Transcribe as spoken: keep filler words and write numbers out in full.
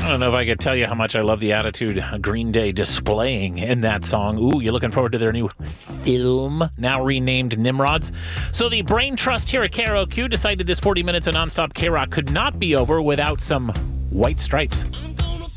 I don't know if I could tell you how much I love the attitude Green Day displaying in that song. Ooh, you're looking forward to their new film, now renamed Nimrods. So the Brain Trust here at K R O Q decided this forty minutes of nonstop K-Rock could not be over without some White Stripes.